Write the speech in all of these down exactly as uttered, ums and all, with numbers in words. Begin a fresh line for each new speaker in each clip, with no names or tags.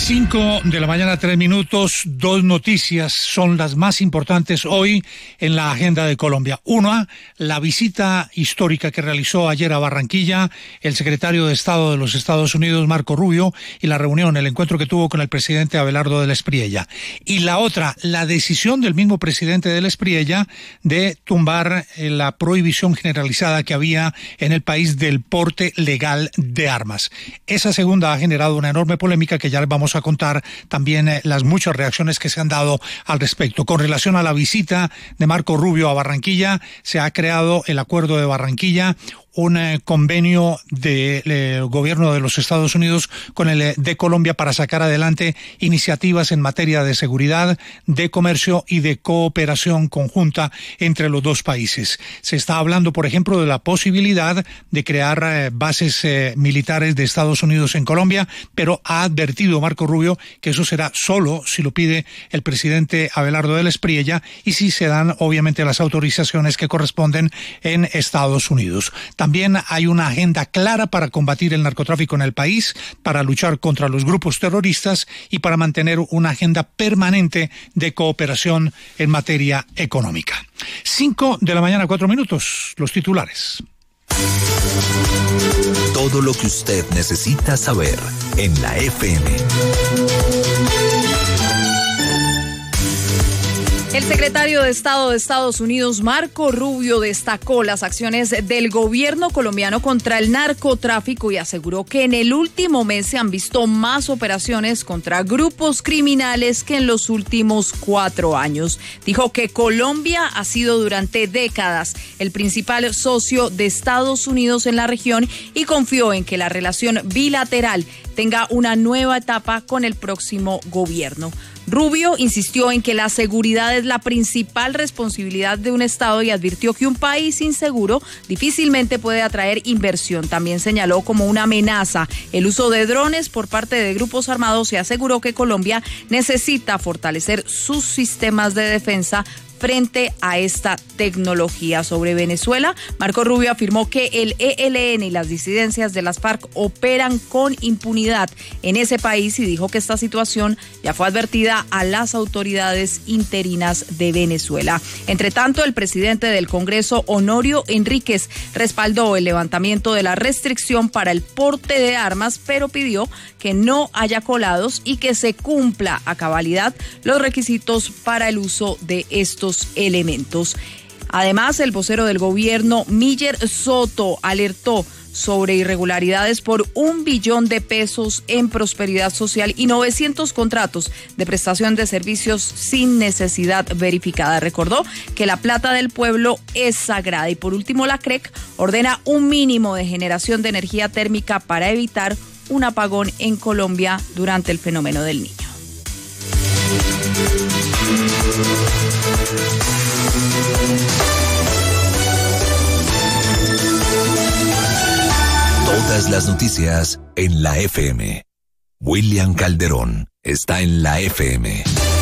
Cinco de la mañana, tres minutos. Dos noticias son las más importantes hoy en la agenda de Colombia. Una, la visita histórica que realizó ayer a Barranquilla el secretario de Estado de los Estados Unidos, Marco Rubio, y la reunión, el encuentro que tuvo con el presidente Abelardo del Espriella. Y la otra, la decisión del mismo presidente del Espriella de tumbar la prohibición generalizada que había en el país del porte legal de armas. Esa segunda ha generado una enorme polémica que ya les vamos a contar también eh, las muchas reacciones que se han dado al respecto. Con relación a la visita de Marco Rubio a Barranquilla, se ha creado el Acuerdo de Barranquilla, un eh, convenio del de, eh, gobierno de los Estados Unidos con el eh, de Colombia para sacar adelante iniciativas en materia de seguridad, de comercio y de cooperación conjunta entre los dos países. Se está hablando, por ejemplo, de la posibilidad de crear eh, bases eh, militares de Estados Unidos en Colombia, pero ha advertido Marco Rubio que eso será solo si lo pide el presidente Abelardo del Espriella y si se dan, obviamente, las autorizaciones que corresponden en Estados Unidos. También hay una agenda clara para combatir el narcotráfico en el país, para luchar contra los grupos terroristas y para mantener una agenda permanente de cooperación en materia económica. Cinco de la mañana, cuatro minutos, los titulares.
Todo lo que usted necesita saber en la F M.
El secretario de Estado de Estados Unidos, Marco Rubio, destacó las acciones del gobierno colombiano contra el narcotráfico y aseguró que en el último mes se han visto más operaciones contra grupos criminales que en los últimos cuatro años. Dijo que Colombia ha sido durante décadas el principal socio de Estados Unidos en la región y confió en que la relación bilateral tenga una nueva etapa con el próximo gobierno. Rubio insistió en que la seguridad es la principal responsabilidad de un Estado y advirtió que un país inseguro difícilmente puede atraer inversión. También señaló como una amenaza el uso de drones por parte de grupos armados y aseguró que Colombia necesita fortalecer sus sistemas de defensa frente a esta tecnología. Sobre Venezuela, Marco Rubio afirmó que el E L N y las disidencias de las FARC operan con impunidad en ese país y dijo que esta situación ya fue advertida a las autoridades interinas de Venezuela. Entre tanto, el presidente del Congreso, Honorio Enríquez, respaldó el levantamiento de la restricción para el porte de armas, pero pidió que no haya colados y que se cumpla a cabalidad los requisitos para el uso de estos elementos. Además, el vocero del gobierno, Miller Soto, alertó sobre irregularidades por un billón de pesos en prosperidad social y novecientos contratos de prestación de servicios sin necesidad verificada. Recordó que la plata del pueblo es sagrada. Y por último, la C R E C ordena un mínimo de generación de energía térmica para evitar un apagón en Colombia durante el fenómeno del Niño.
Todas las noticias en la F M. William Calderón está en la F M.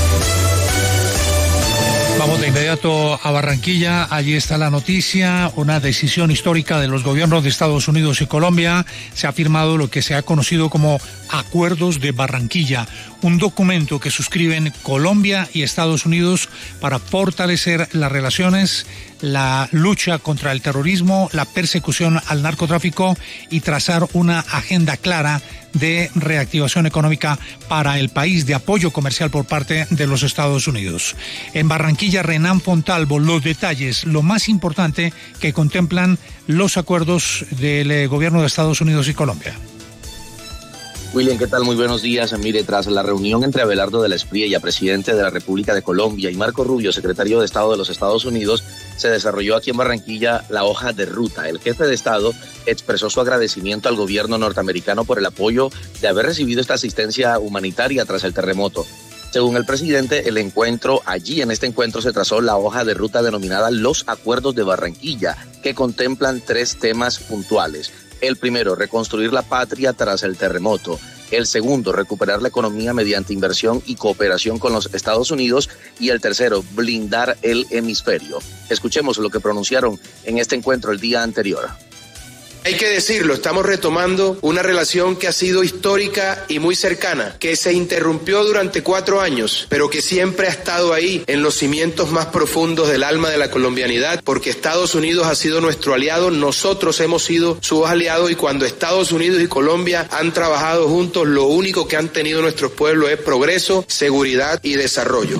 Vamos de inmediato a Barranquilla. Allí está la noticia, una decisión histórica de los gobiernos de Estados Unidos y Colombia. Se ha firmado lo que se ha conocido como Acuerdos de Barranquilla, un documento que suscriben Colombia y Estados Unidos para fortalecer las relaciones, la lucha contra el terrorismo, la persecución al narcotráfico y trazar una agenda clara de reactivación económica para el país, de apoyo comercial por parte de los Estados Unidos. En Barranquilla, Renan Fontalvo, los detalles, lo más importante que contemplan los acuerdos del eh, gobierno de Estados Unidos y Colombia.
William, ¿qué tal? Muy buenos días. Mire, tras la reunión entre Abelardo del Espriella, presidente de la República de Colombia, y Marco Rubio, secretario de Estado de los Estados Unidos, se desarrolló aquí en Barranquilla la hoja de ruta. El jefe de Estado expresó su agradecimiento al gobierno norteamericano por el apoyo de haber recibido esta asistencia humanitaria tras el terremoto. Según el presidente, el encuentro, allí en este encuentro se trazó la hoja de ruta denominada Los Acuerdos de Barranquilla, que contemplan tres temas puntuales. El primero, reconstruir la patria tras el terremoto. El segundo, recuperar la economía mediante inversión y cooperación con los Estados Unidos. Y el tercero, blindar el hemisferio. Escuchemos lo que pronunciaron en este encuentro el día anterior.
Hay que decirlo, estamos retomando una relación que ha sido histórica y muy cercana, que se interrumpió durante cuatro años, pero que siempre ha estado ahí en los cimientos más profundos del alma de la colombianidad, porque Estados Unidos ha sido nuestro aliado, nosotros hemos sido sus aliados, y cuando Estados Unidos y Colombia han trabajado juntos, lo único que han tenido nuestros pueblos es progreso, seguridad y desarrollo.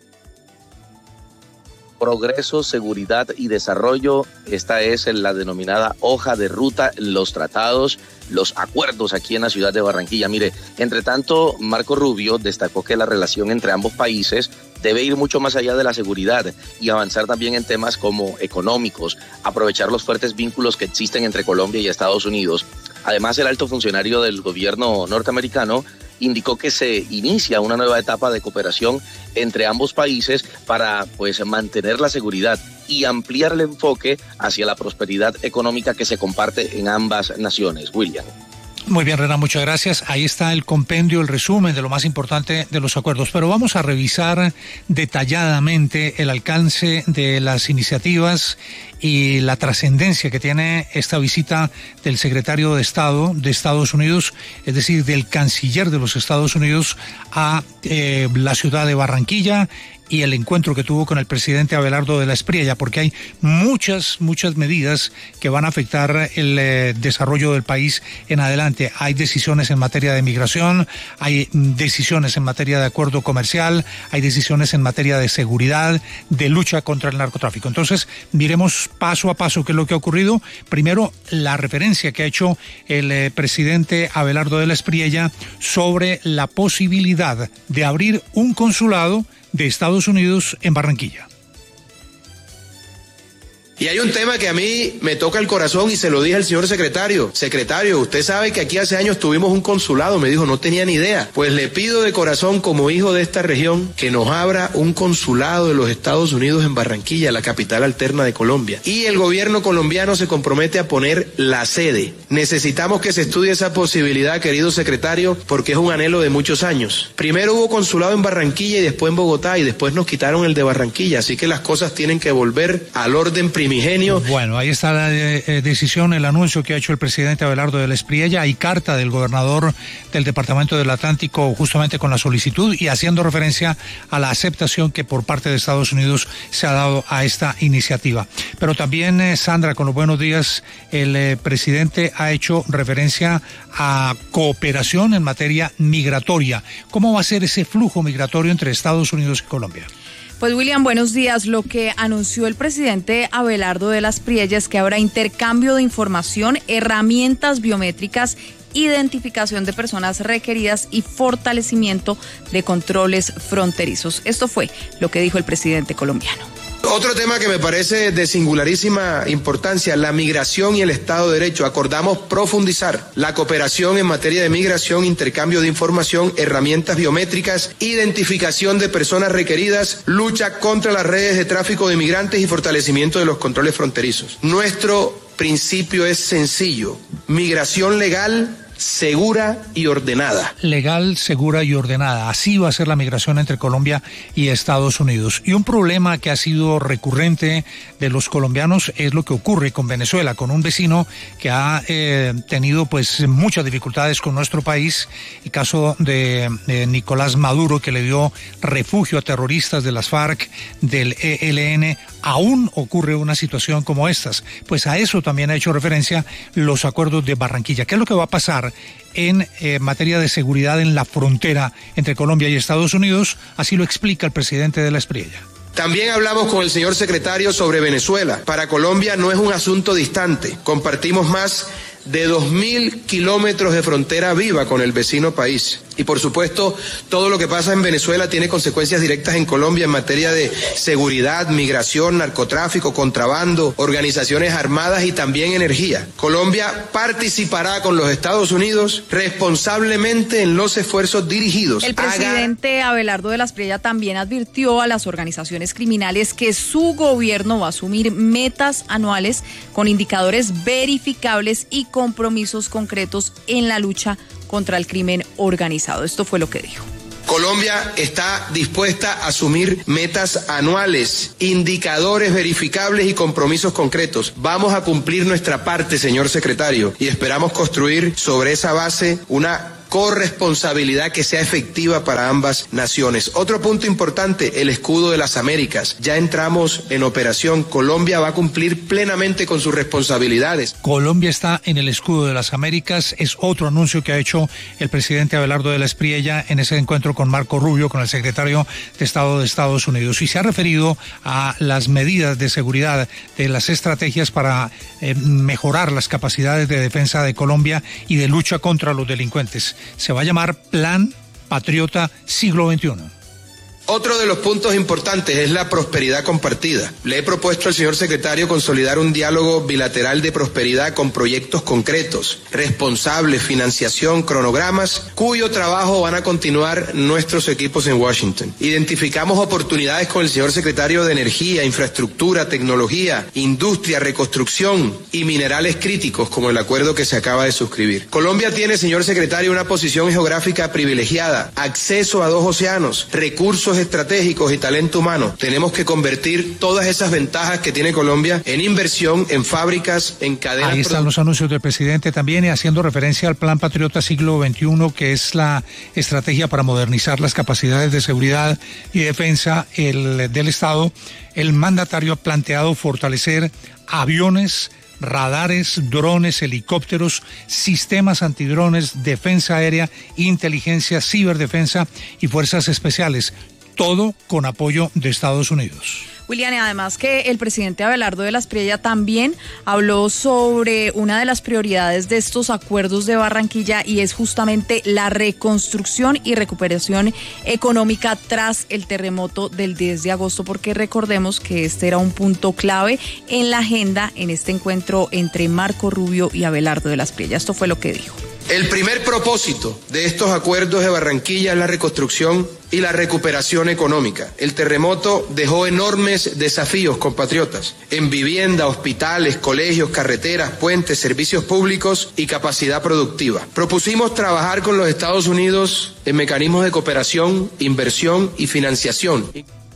Progreso, seguridad y desarrollo. Esta es la denominada hoja de ruta, los tratados, los acuerdos aquí en la ciudad de Barranquilla. Mire, entre tanto, Marco Rubio destacó que la relación entre ambos países debe ir mucho más allá de la seguridad y avanzar también en temas como económicos, aprovechar los fuertes vínculos que existen entre Colombia y Estados Unidos. Además, el alto funcionario del gobierno norteamericano indicó que se inicia una nueva etapa de cooperación entre ambos países para pues mantener la seguridad y ampliar el enfoque hacia la prosperidad económica que se comparte en ambas naciones. William.
Muy bien, Renan, muchas gracias. Ahí está el compendio, el resumen de lo más importante de los acuerdos. Pero vamos a revisar detalladamente el alcance de las iniciativas y la trascendencia que tiene esta visita del secretario de Estado de Estados Unidos, es decir, del canciller de los Estados Unidos a eh, la ciudad de Barranquilla, y el encuentro que tuvo con el presidente Abelardo de la Espriella, porque hay muchas, muchas medidas que van a afectar el eh, desarrollo del país en adelante. Hay decisiones en materia de migración, hay decisiones en materia de acuerdo comercial, hay decisiones en materia de seguridad, de lucha contra el narcotráfico. Entonces, miremos paso a paso qué es lo que ha ocurrido. Primero, la referencia que ha hecho el eh, presidente Abelardo de la Espriella sobre la posibilidad de abrir un consulado de Estados Unidos en Barranquilla.
Y hay un tema que a mí me toca el corazón y se lo dije al señor secretario. Secretario, usted sabe que aquí hace años tuvimos un consulado. Me dijo, no tenía ni idea. Pues le pido de corazón, como hijo de esta región, que nos abra un consulado de los Estados Unidos en Barranquilla, la capital alterna de Colombia. Y el gobierno colombiano se compromete a poner la sede. Necesitamos que se estudie esa posibilidad, querido secretario, porque es un anhelo de muchos años. Primero hubo consulado en Barranquilla y después en Bogotá, y después nos quitaron el de Barranquilla. Así que las cosas tienen que volver al orden primigenio.
Bueno, ahí está la eh, decisión, el anuncio que ha hecho el presidente Abelardo de la Espriella. Hay carta del gobernador del Departamento del Atlántico justamente con la solicitud y haciendo referencia a la aceptación que por parte de Estados Unidos se ha dado a esta iniciativa. Pero también, eh, Sandra, con los buenos días, el eh, presidente ha hecho referencia a cooperación en materia migratoria. ¿Cómo va a ser ese flujo migratorio entre Estados Unidos y Colombia?
Pues William, buenos días. Lo que anunció el presidente Abelardo de la Espriella es que habrá intercambio de información, herramientas biométricas, identificación de personas requeridas y fortalecimiento de controles fronterizos. Esto fue lo que dijo el presidente colombiano.
Otro tema que me parece de singularísima importancia, la migración y el Estado de Derecho. Acordamos profundizar la cooperación en materia de migración, intercambio de información, herramientas biométricas, identificación de personas requeridas, lucha contra las redes de tráfico de migrantes y fortalecimiento de los controles fronterizos. Nuestro principio es sencillo: migración legal, segura y ordenada.
Legal, segura y ordenada. Así va a ser la migración entre Colombia y Estados Unidos. Y un problema que ha sido recurrente de los colombianos es lo que ocurre con Venezuela, con un vecino que ha eh, tenido pues muchas dificultades con nuestro país. El caso de eh, Nicolás Maduro, que le dio refugio a terroristas de las FARC, del E L N. Aún ocurre una situación como estas. Pues a eso también ha hecho referencia los acuerdos de Barranquilla. ¿Qué es lo que va a pasar en eh, materia de seguridad en la frontera entre Colombia y Estados Unidos? Así lo explica el presidente de la Espriella.
También hablamos con el señor secretario sobre Venezuela. Para Colombia no es un asunto distante. Compartimos más de dos mil kilómetros de frontera viva con el vecino país. Y por supuesto, todo lo que pasa en Venezuela tiene consecuencias directas en Colombia en materia de seguridad, migración, narcotráfico, contrabando, organizaciones armadas y también energía. Colombia participará con los Estados Unidos responsablemente en los esfuerzos dirigidos.
El presidente Haga... Abelardo de la Espriella también advirtió a las organizaciones criminales que su gobierno va a asumir metas anuales con indicadores verificables y compromisos concretos en la lucha contra el crimen organizado. Esto fue lo que dijo.
Colombia está dispuesta a asumir metas anuales, indicadores verificables y compromisos concretos. Vamos a cumplir nuestra parte, señor secretario, y esperamos construir sobre esa base una corresponsabilidad que sea efectiva para ambas naciones. Otro punto importante, el escudo de las Américas. Ya entramos en operación. Colombia va a cumplir plenamente con sus responsabilidades.
Colombia está en el escudo de las Américas. Es otro anuncio que ha hecho el presidente Abelardo de la Espriella en ese encuentro con Marco Rubio, con el secretario de Estado de Estados Unidos. Y se ha referido a las medidas de seguridad, de las estrategias para eh, mejorar las capacidades de defensa de Colombia y de lucha contra los delincuentes. Se va a llamar Plan Patriota Siglo veintiuno.
Otro de los puntos importantes es la prosperidad compartida. Le he propuesto al señor secretario consolidar un diálogo bilateral de prosperidad con proyectos concretos, responsables, financiación, cronogramas, cuyo trabajo van a continuar nuestros equipos en Washington. Identificamos oportunidades con el señor secretario de Energía, Infraestructura, Tecnología, Industria, Reconstrucción y Minerales Críticos, como el acuerdo que se acaba de suscribir. Colombia tiene, señor secretario, una posición geográfica privilegiada, acceso a dos océanos, recursos estratégicos y talento humano. Tenemos que convertir todas esas ventajas que tiene Colombia en inversión, en fábricas, en cadenas.
Ahí están los anuncios del presidente también, y haciendo referencia al Plan Patriota Siglo veintiuno, que es la estrategia para modernizar las capacidades de seguridad y defensa el, del Estado. El mandatario ha planteado fortalecer aviones, radares, drones, helicópteros, sistemas antidrones, defensa aérea, inteligencia, ciberdefensa y fuerzas especiales. Todo con apoyo de Estados Unidos.
William, y además que el presidente Abelardo de la Espriella también habló sobre una de las prioridades de estos acuerdos de Barranquilla, y es justamente la reconstrucción y recuperación económica tras el terremoto del diez de agosto, porque recordemos que este era un punto clave en la agenda en este encuentro entre Marco Rubio y Abelardo de la Espriella. Esto fue lo que dijo.
El primer propósito de estos acuerdos de Barranquilla es la reconstrucción y la recuperación económica. El terremoto dejó enormes desafíos, compatriotas, en vivienda, hospitales, colegios, carreteras, puentes, servicios públicos y capacidad productiva. Propusimos trabajar con los Estados Unidos en mecanismos de cooperación, inversión y financiación.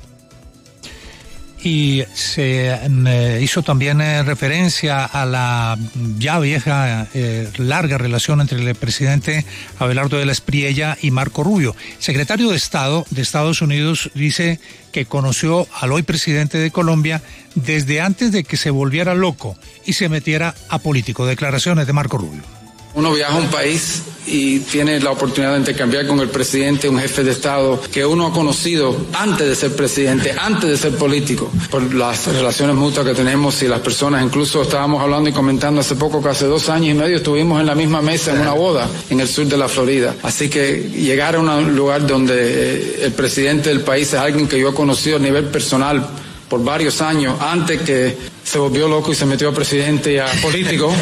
Y se eh, hizo también eh, referencia a la ya vieja, eh, larga relación entre el presidente Abelardo de la Espriella y Marco Rubio. Secretario de Estado de Estados Unidos dice que conoció al hoy presidente de Colombia desde antes de que se volviera loco y se metiera a político. Declaraciones de Marco Rubio.
Uno viaja a un país y tiene la oportunidad de intercambiar con el presidente, un jefe de Estado que uno ha conocido antes de ser presidente, antes de ser político, por las relaciones mutuas que tenemos y las personas. Incluso estábamos hablando y comentando hace poco que hace dos años y medio estuvimos en la misma mesa en una boda en el sur de la Florida. Así que llegar a un lugar donde el presidente del país es alguien que yo he conocido a nivel personal por varios años, antes que se volvió loco y se metió a presidente y a político.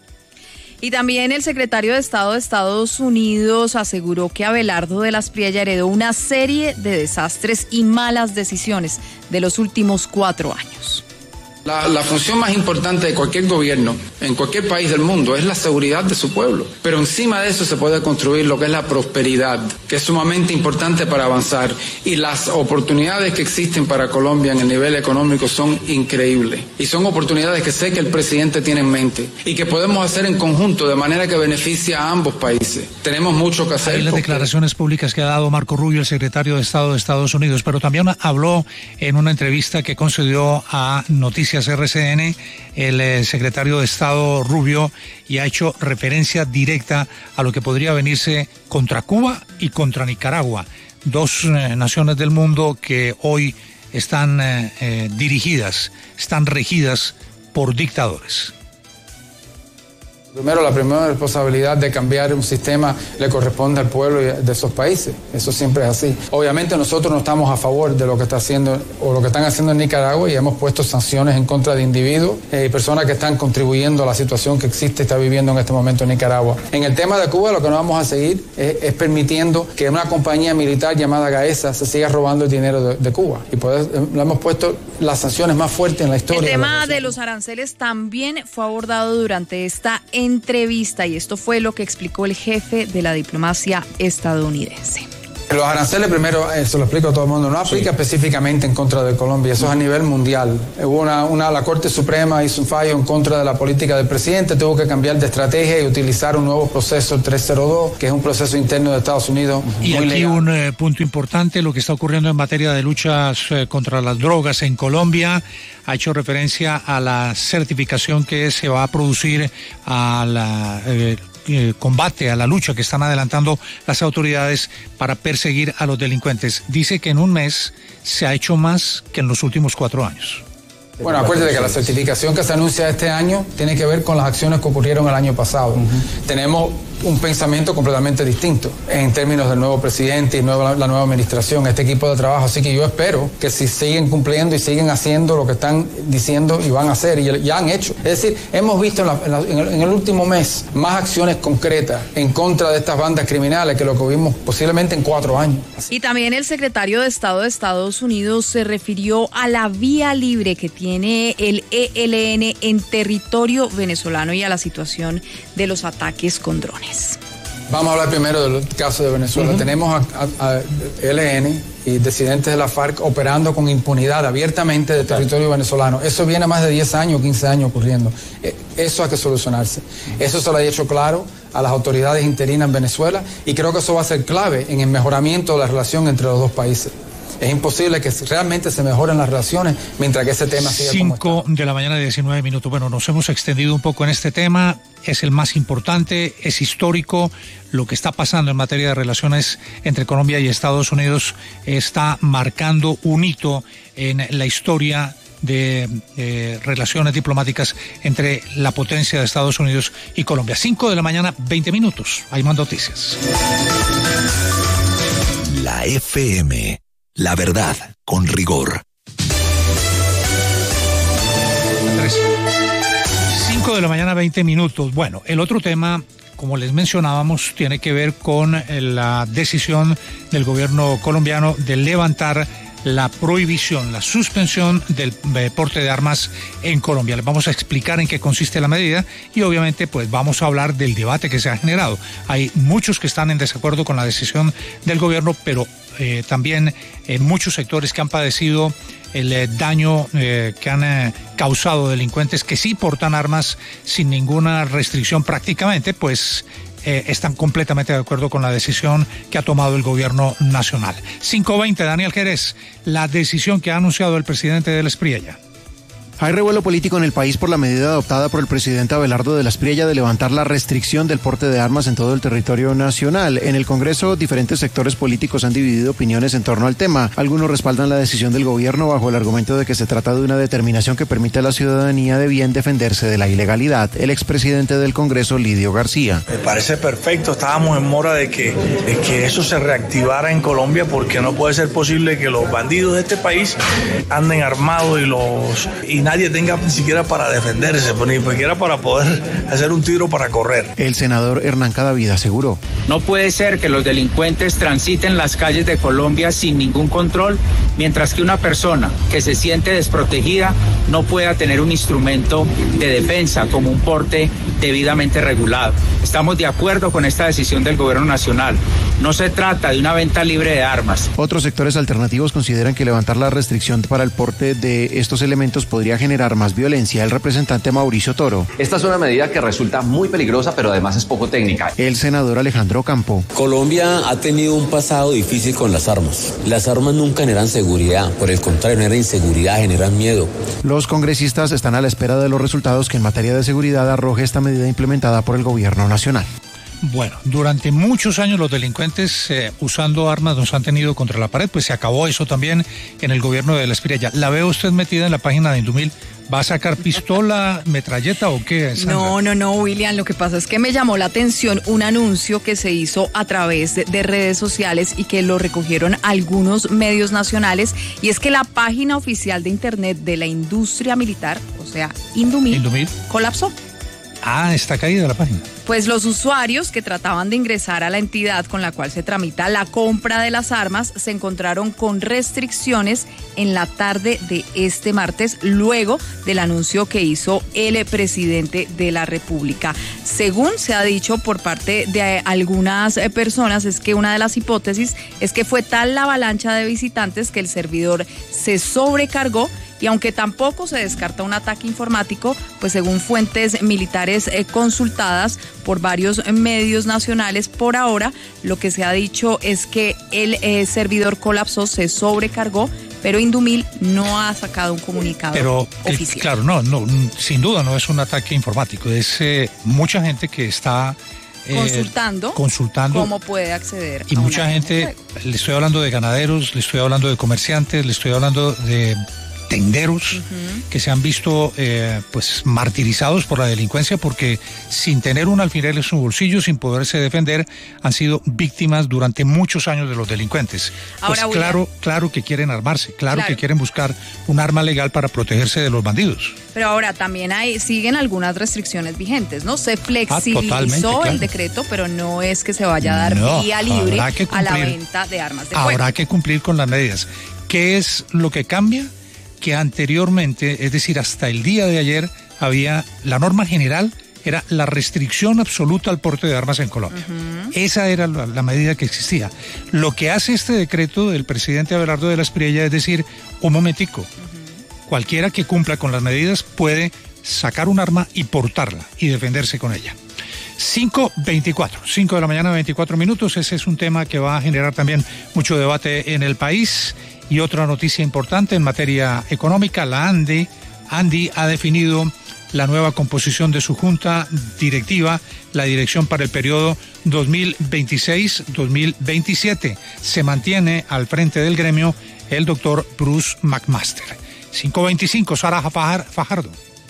Y también el secretario de Estado de Estados Unidos aseguró que Abelardo de la Espriella heredó una serie de desastres y malas decisiones de los últimos cuatro años.
La, la función más importante de cualquier gobierno, en cualquier país del mundo, es la seguridad de su pueblo. Pero encima de eso se puede construir lo que es la prosperidad, que es sumamente importante para avanzar. Y las oportunidades que existen para Colombia en el nivel económico son increíbles. Y son oportunidades que sé que el presidente tiene en mente y que podemos hacer en conjunto de manera que beneficie a ambos países. Tenemos mucho que hacer.
Hay las
porque...
declaraciones públicas que ha dado Marco Rubio, el secretario de Estado de Estados Unidos, pero también habló en una entrevista que concedió a Noticias R C N el eh, secretario de Estado Rubio, y ha hecho referencia directa a lo que podría venirse contra Cuba y contra Nicaragua, dos eh, naciones del mundo que hoy están eh, eh, dirigidas, están regidas por dictadores.
Primero, la primera responsabilidad de cambiar un sistema le corresponde al pueblo de esos países. Eso siempre es así. Obviamente nosotros no estamos a favor de lo que está haciendo o lo que están haciendo en Nicaragua, y hemos puesto sanciones en contra de individuos y eh, personas que están contribuyendo a la situación que existe y está viviendo en este momento en Nicaragua. En el tema de Cuba, lo que no vamos a seguir es, es permitiendo que una compañía militar llamada Gaesa se siga robando el dinero de, de Cuba. Y por eso eh, le hemos puesto las sanciones más fuertes en la historia.
El tema de, de los aranceles también fue abordado durante esta entrevista, y esto fue lo que explicó el jefe de la diplomacia estadounidense.
Los aranceles, primero, eh, se lo explico a todo el mundo, no aplica sí. específicamente en contra de Colombia, eso es a nivel mundial. Hubo una, una, la Corte Suprema hizo un fallo en contra de la política del presidente, tuvo que cambiar de estrategia y utilizar un nuevo proceso, el trescientos dos, que es un proceso interno de Estados Unidos.
Y aquí legal. un eh, punto importante, lo que está ocurriendo en materia de luchas eh, contra las drogas en Colombia, ha hecho referencia a la certificación que se va a producir a la... Eh, Eh, combate, a la lucha que están adelantando las autoridades para perseguir a los delincuentes. Dice que en un mes se ha hecho más que en los últimos cuatro años.
Bueno, acuérdate que la certificación que se anuncia este año tiene que ver con las acciones que ocurrieron el año pasado. Uh-huh. Tenemos un pensamiento completamente distinto en términos del nuevo presidente y nueva, la nueva administración, este equipo de trabajo. Así que yo espero que si siguen cumpliendo y siguen haciendo lo que están diciendo y van a hacer y ya han hecho. Es decir, hemos visto en, la, en, la, en, el, en el último mes más acciones concretas en contra de estas bandas criminales que lo que vimos posiblemente en cuatro años.
Y también el secretario de Estado de Estados Unidos se refirió a la vía libre que tiene el E L N en territorio venezolano y a la situación de los ataques con drones.
Vamos a hablar primero del caso de Venezuela. Uh-huh. Tenemos a, a, a E L N y disidentes de la FARC operando con impunidad abiertamente de territorio venezolano. Eso viene más de diez años, quince años ocurriendo. Eso hay que solucionarse. Eso se lo ha hecho claro a las autoridades interinas en Venezuela y creo que eso va a ser clave en el mejoramiento de la relación entre los dos países. Es imposible que realmente se mejoren las relaciones mientras que ese tema siga como está.
cinco de la mañana, diecinueve minutos. Bueno, nos hemos extendido un poco en este tema. Es el más importante, es histórico. Lo que está pasando en materia de relaciones entre Colombia y Estados Unidos está marcando un hito en la historia de eh, relaciones diplomáticas entre la potencia de Estados Unidos y Colombia. cinco de la mañana, veinte minutos. Hay más noticias.
La F M. La verdad, con rigor.
cinco de la mañana, veinte minutos. Bueno, el otro tema, como les mencionábamos, tiene que ver con la decisión del gobierno colombiano de levantar la prohibición, la suspensión del porte de armas en Colombia. Les vamos a explicar en qué consiste la medida y obviamente pues vamos a hablar del debate que se ha generado. Hay muchos que están en desacuerdo con la decisión del gobierno, pero eh, también eh, muchos sectores que han padecido el eh, daño eh, que han eh, causado delincuentes que sí portan armas sin ninguna restricción prácticamente, pues Eh, están completamente de acuerdo con la decisión que ha tomado el gobierno nacional. cinco veinte, Daniel Jerez, la decisión que ha anunciado el presidente del Espriella.
Hay revuelo político en el país por la medida adoptada por el presidente Abelardo de la Espriella de levantar la restricción del porte de armas en todo el territorio nacional. En el Congreso, diferentes sectores políticos han dividido opiniones en torno al tema. Algunos respaldan la decisión del gobierno bajo el argumento de que se trata de una determinación que permite a la ciudadanía de bien defenderse de la ilegalidad. El expresidente del Congreso, Lidio García.
Me parece perfecto, estábamos en mora de que, de que eso se reactivara en Colombia porque no puede ser posible que los bandidos de este país anden armados y los... Y nadie tenga ni siquiera para defenderse, ni siquiera para poder hacer un tiro para correr.
El senador Hernán Cadavid aseguró:
no puede ser que los delincuentes transiten las calles de Colombia sin ningún control, mientras que una persona que se siente desprotegida no pueda tener un instrumento de defensa como un porte debidamente regulado. Estamos de acuerdo con esta decisión del gobierno nacional. No se trata de una venta libre de armas.
Otros sectores alternativos consideran que levantar la restricción para el porte de estos elementos podría generar más violencia. El representante Mauricio Toro:
esta es una medida que resulta muy peligrosa, pero además es poco técnica.
El senador Alejandro Campo:
Colombia ha tenido un pasado difícil con las armas. Las armas nunca generan seguridad, por el contrario, generan inseguridad, generan miedo.
Los congresistas están a la espera de los resultados que en materia de seguridad arroje esta medida implementada por el gobierno nacional.
Bueno, durante muchos años los delincuentes eh, usando armas nos han tenido contra la pared, pues se acabó eso también en el gobierno de la Espriella. ¿La ve usted metida en la página de Indumil? ¿Va a sacar pistola, metralleta o qué, Sandra?
No, no, no, William, lo que pasa es que me llamó la atención un anuncio que se hizo a través de, de redes sociales y que lo recogieron algunos medios nacionales, y es que la página oficial de internet de la industria militar, o sea, Indumil,
¿Indumil?
colapsó.
Ah, está caída la página.
Pues los usuarios que trataban de ingresar a la entidad con la cual se tramita la compra de las armas se encontraron con restricciones en la tarde de este martes, luego del anuncio que hizo el presidente de la República. Según se ha dicho por parte de algunas personas, es que una de las hipótesis es que fue tal la avalancha de visitantes que el servidor se sobrecargó. Y aunque tampoco se descarta un ataque informático, pues según fuentes militares eh, consultadas por varios medios nacionales, por ahora lo que se ha dicho es que el eh, servidor colapsó, se sobrecargó, pero Indumil no ha sacado un comunicado
pero,
oficial.
Eh, claro, no, no, sin duda no es un ataque informático, es eh, mucha gente que está
Eh, consultando,
consultando
cómo puede acceder.
Y
a
mucha gente, le estoy hablando de ganaderos, le estoy hablando de comerciantes, le estoy hablando de tenderos uh-huh. que se han visto eh, pues martirizados por la delincuencia porque sin tener un alfiler en su bolsillo, sin poderse defender, han sido víctimas durante muchos años de los delincuentes. Ahora, pues claro, a... claro que quieren armarse, claro, claro que quieren buscar un arma legal para protegerse de los bandidos.
Pero ahora también hay, siguen algunas restricciones vigentes, ¿no? Se flexibilizó ah, claro. el decreto, pero no es que se vaya a dar no, vía libre cumplir, a la venta de armas de fuego.
Habrá que cumplir con las medidas. ¿Qué es lo que cambia? Que anteriormente, es decir, hasta el día de ayer, había la norma general, era la restricción absoluta al porte de armas en Colombia. Uh-huh. Esa era la, la medida que existía. Lo que hace este decreto del presidente Abelardo de la Espriella es decir, un momentico, uh-huh. cualquiera que cumpla con las medidas puede sacar un arma y portarla y defenderse con ella. cinco veinticuatro, cinco de la mañana, veinticuatro minutos. Ese es un tema que va a generar también mucho debate en el país. Y otra noticia importante en materia económica, la ANDI, ANDI ha definido la nueva composición de su junta directiva, la dirección para el periodo dos mil veintiséis dos mil veintisiete. Se mantiene al frente del gremio el doctor Bruce McMaster. cinco veinticinco, Sara Fajardo.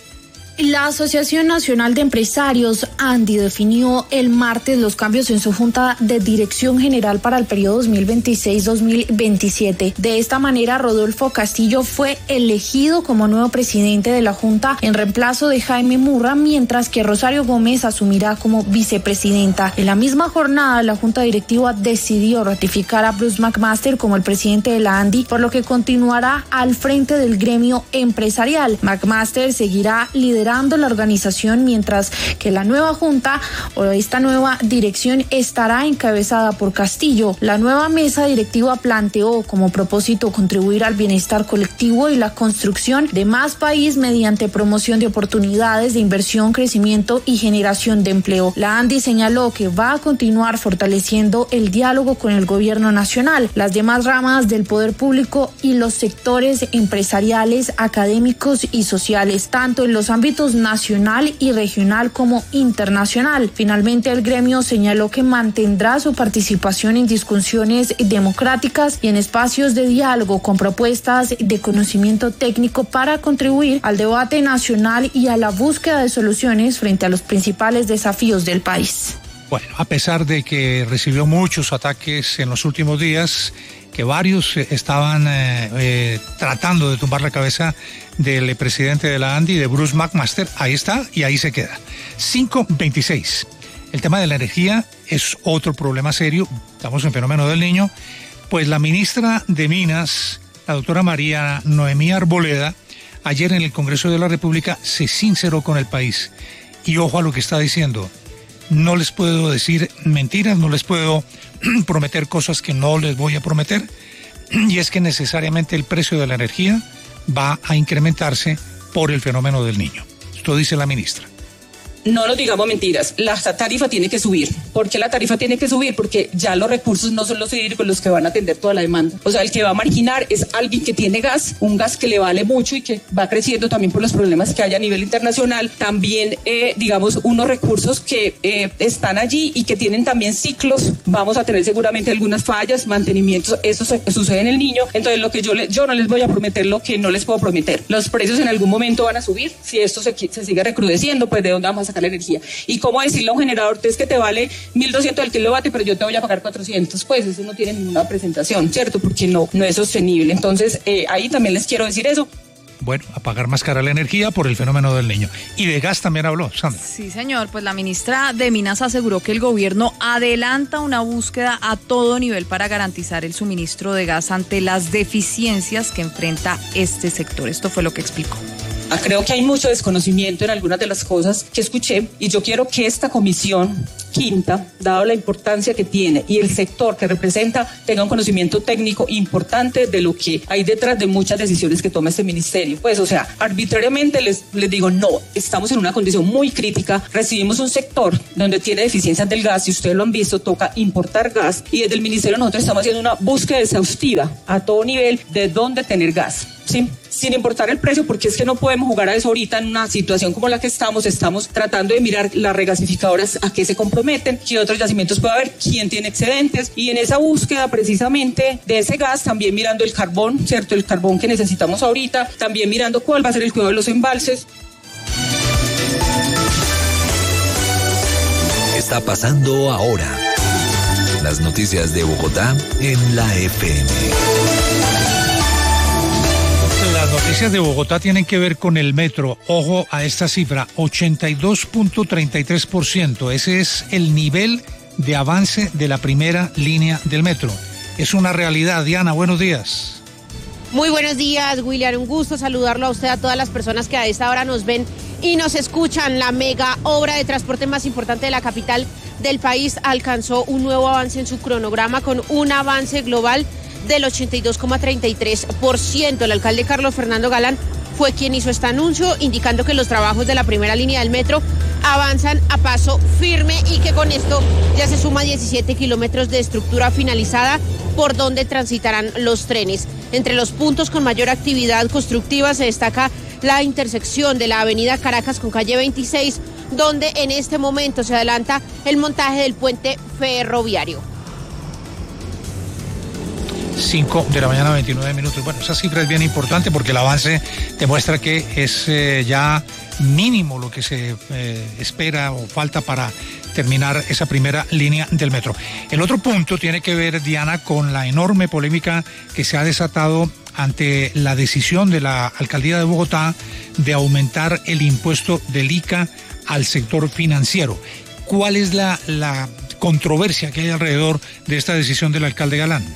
La Asociación Nacional de Empresarios, ANDI, definió el martes los cambios en su Junta de Dirección General para el periodo dos mil veintiséis dos mil veintisiete. De esta manera, Rodolfo Castillo fue elegido como nuevo presidente de la Junta en reemplazo de Jaime Murra, mientras que Rosario Gómez asumirá como vicepresidenta. En la misma jornada, la Junta Directiva decidió ratificar a Bruce McMaster como el presidente de la ANDI, por lo que continuará al frente del gremio empresarial. McMaster seguirá liderando la organización, mientras que la nueva junta o esta nueva dirección estará encabezada por Castillo. La nueva mesa directiva planteó como propósito contribuir al bienestar colectivo y la construcción de más país mediante promoción de oportunidades de inversión, crecimiento y generación de empleo. La ANDI señaló que va a continuar fortaleciendo el diálogo con el gobierno nacional, las demás ramas del poder público y los sectores empresariales, académicos y sociales, tanto en los ámbitos nacional y regional como internacional. Finalmente, el gremio señaló que mantendrá su participación en discusiones democráticas y en espacios de diálogo con propuestas de conocimiento técnico para contribuir al debate nacional y a la búsqueda de soluciones frente a los principales desafíos del país.
Bueno, a pesar de que recibió muchos ataques en los últimos días, que varios estaban eh, eh, tratando de tumbar la cabeza del presidente de la ANDI, de Bruce McMaster, ahí está y ahí se queda. cinco veintiséis. El tema de la energía es otro problema serio, estamos en fenómeno del niño, pues la ministra de Minas, la doctora María Noemí Arboleda, ayer en el Congreso de la República se sinceró con el país. Y ojo a lo que está diciendo. No les puedo decir mentiras, no les puedo prometer cosas que no les voy a prometer, y es que necesariamente el precio de la energía va a incrementarse por el fenómeno del niño. Esto dice la ministra.
No nos digamos mentiras, la tarifa tiene que subir. ¿Por qué la tarifa tiene que subir? Porque ya los recursos no son los hídricos los que van a atender toda la demanda. O sea, el que va a marginar es alguien que tiene gas, un gas que le vale mucho y que va creciendo también por los problemas que hay a nivel internacional. También, eh, digamos, unos recursos que eh, están allí y que tienen también ciclos. Vamos a tener seguramente algunas fallas, mantenimientos, eso se, sucede en el niño. Entonces, lo que yo, le, yo no les voy a prometer lo que no les puedo prometer. Los precios en algún momento van a subir. Si esto se, se sigue recrudeciendo, pues ¿de dónde vamos a sacar la energía? Y cómo decirle a un generador es que te vale mil doscientos el kilovatio, pero yo te voy a pagar cuatrocientos, pues eso no tiene ninguna presentación, ¿cierto? Porque no, no es sostenible. Entonces, eh, ahí también les quiero decir eso.
bueno, a pagar más cara la energía por el fenómeno del Niño. Y de gas también habló, Sandra.
Sí, señor, pues la ministra de Minas aseguró que el gobierno adelanta una búsqueda a todo nivel para garantizar el suministro de gas ante las deficiencias que enfrenta este sector. Esto fue lo que explicó.
Creo que hay mucho desconocimiento en algunas de las cosas que escuché y yo quiero que esta comisión quinta, dado la importancia que tiene y el sector que representa, tenga un conocimiento técnico importante de lo que hay detrás de muchas decisiones que toma este ministerio. Pues, o sea, arbitrariamente les, les digo, no, estamos en una condición muy crítica, recibimos un sector donde tiene deficiencias del gas y ustedes lo han visto, toca importar gas y desde el ministerio nosotros estamos haciendo una búsqueda exhaustiva a todo nivel de dónde tener gas. Sí, sin importar el precio, porque es que no podemos jugar a eso ahorita en una situación como la que estamos. Estamos tratando de mirar las regasificadoras a qué se comprometen, qué otros yacimientos puede haber, quién tiene excedentes, y en esa búsqueda precisamente de ese gas, también mirando el carbón, ¿cierto? El carbón que necesitamos ahorita, también mirando cuál va a ser el cuidado de los embalses.
Está pasando ahora. Las noticias de Bogotá en la F M.
Las noticias de Bogotá tienen que ver con el metro. Ojo a esta cifra, ochenta y dos punto treinta y tres por ciento. Ese es el nivel de avance de la primera línea del metro. Es una realidad. Diana, buenos días.
Muy buenos días, William. Un gusto saludarlo a usted, a todas las personas que a esta hora nos ven y nos escuchan. La mega obra de transporte más importante de la capital del país alcanzó un nuevo avance en su cronograma con un avance global del ochenta y dos coma treinta y tres por ciento. El alcalde Carlos Fernando Galán fue quien hizo este anuncio, indicando que los trabajos de la primera línea del metro avanzan a paso firme y que con esto ya se suma diecisiete kilómetros de estructura finalizada por donde transitarán los trenes. Entre los puntos con mayor actividad constructiva se destaca la intersección de la avenida Caracas con calle veintiséis, donde en este momento se adelanta el montaje del puente ferroviario.
cinco de la mañana, veintinueve minutos. Bueno, esa cifra es bien importante porque el avance demuestra que es eh, ya mínimo lo que se eh, espera o falta para terminar esa primera línea del metro. El otro punto tiene que ver, Diana, con la enorme polémica que se ha desatado ante la decisión de la Alcaldía de Bogotá de aumentar el impuesto del I C A al sector financiero. ¿Cuál es la, la controversia que hay alrededor de esta decisión del alcalde Galán?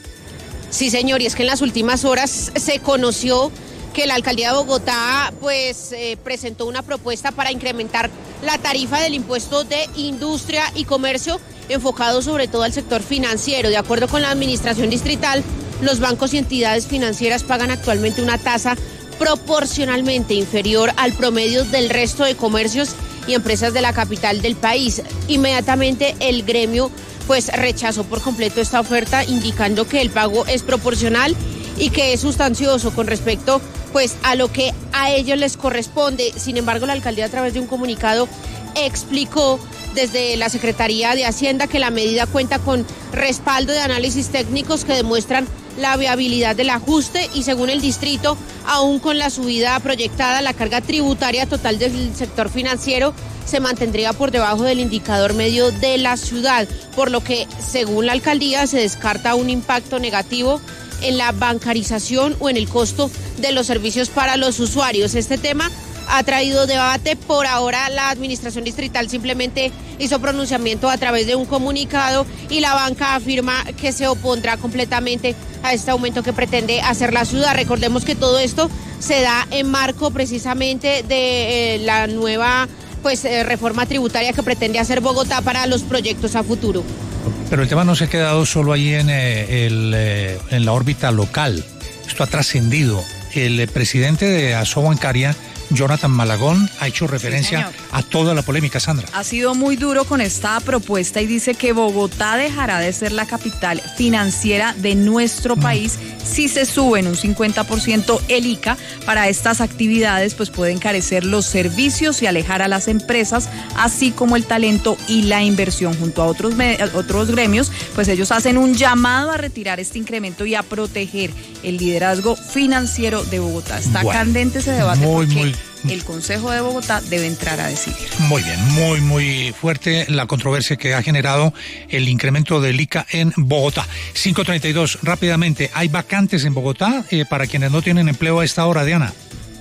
Sí, señor, y es que en las últimas horas se conoció que la Alcaldía de Bogotá pues eh, presentó una propuesta para incrementar la tarifa del impuesto de industria y comercio, enfocado sobre todo al sector financiero. De acuerdo con la administración distrital, los bancos y entidades financieras pagan actualmente una tasa proporcionalmente inferior al promedio del resto de comercios y empresas de la capital del país. Inmediatamente el gremio pues rechazó por completo esta oferta, indicando que el pago es proporcional y que es sustancioso con respecto pues a lo que a ellos les corresponde. Sin embargo, la alcaldía, a través de un comunicado, explicó desde la Secretaría de Hacienda que la medida cuenta con respaldo de análisis técnicos que demuestran la viabilidad del ajuste y, según el distrito, aún con la subida proyectada, la carga tributaria total del sector financiero se mantendría por debajo del indicador medio de la ciudad, por lo que, según la alcaldía, se descarta un impacto negativo en la bancarización o en el costo de los servicios para los usuarios. Este tema ha traído debate. Por ahora la administración distrital simplemente hizo pronunciamiento a través de un comunicado y la banca afirma que se opondrá completamente a este aumento que pretende hacer la ciudad. Recordemos que todo esto se da en marco precisamente de eh, la nueva pues eh, reforma tributaria que pretende hacer Bogotá para los proyectos a futuro.
Pero el tema no se ha quedado solo ahí en, eh, el, eh, en la órbita local. Esto ha trascendido. El eh, presidente de Asobancaria, Jonathan Malagón, ha hecho referencia sí, a toda la polémica, Sandra.
Ha sido muy duro con esta propuesta y dice que Bogotá dejará de ser la capital financiera de nuestro mm. país si se sube en un cincuenta por ciento el I C A. Para estas actividades pues puede encarecer los servicios y alejar a las empresas, así como el talento y la inversión. Junto a otros, otros gremios, pues ellos hacen un llamado a retirar este incremento y a proteger el liderazgo financiero de Bogotá. Está bueno, candente ese debate
muy,
porque
muy...
el Consejo de Bogotá debe entrar a decidir.
Muy bien, muy, muy fuerte la controversia que ha generado el incremento del I C A en Bogotá. cinco treinta y dos, rápidamente, ¿hay vacantes en Bogotá eh, para quienes no tienen empleo a esta hora, Diana?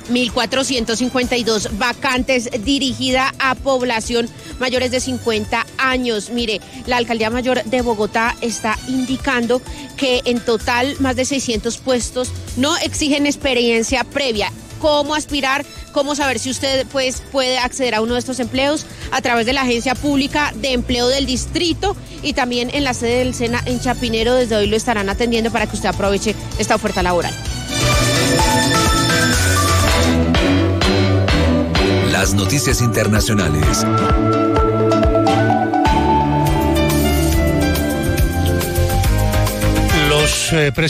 mil cuatrocientos cincuenta y dos vacantes dirigida a población mayores de cincuenta años. Mire, la Alcaldía Mayor de Bogotá está indicando que en total más de seiscientos puestos no exigen experiencia previa. ¿Cómo aspirar? ¿Cómo saber si usted pues, puede acceder a uno de estos empleos? A través de la Agencia Pública de Empleo del Distrito y también en la sede del SENA en Chapinero. Desde hoy lo estarán atendiendo para que usted aproveche esta oferta laboral.
Las noticias internacionales.
Los eh,